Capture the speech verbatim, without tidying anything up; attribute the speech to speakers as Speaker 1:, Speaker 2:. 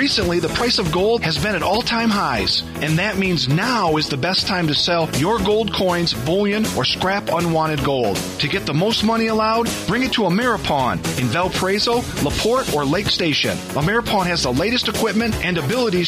Speaker 1: recently, the price of gold has been at all-time highs, and that means now is the best time to sell your gold coins, bullion, or scrap unwanted gold. To get the most money allowed, bring it to Ameripawn in Valparaiso, LaPorte, or Lake Station. Ameripawn has the latest equipment and abilities